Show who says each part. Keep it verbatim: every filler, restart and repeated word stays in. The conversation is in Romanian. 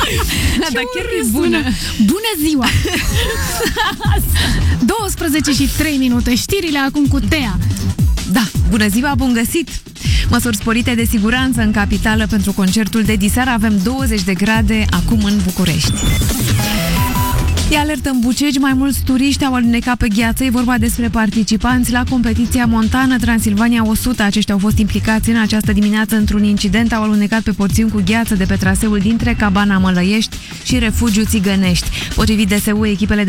Speaker 1: Dar chiar e bună.
Speaker 2: Bună ziua! douăsprezece și trei minute. Știrile acum cu Tea.
Speaker 1: Da, bună ziua, bun găsit! Măsuri sporite de siguranță în capitală pentru concertul de diseară. Avem douăzeci de grade acum în București. E alertă în Bucegi, mai mulți turiști au alunecat pe gheață. E vorba despre participanți la competiția montană Transilvania o sută. Aceștia au fost implicați în această dimineață într-un incident. Au alunecat pe porțiuni cu gheață de pe traseul dintre Cabana Mălăiești și Refugiu Țigănești. Potrivit D S U, echipele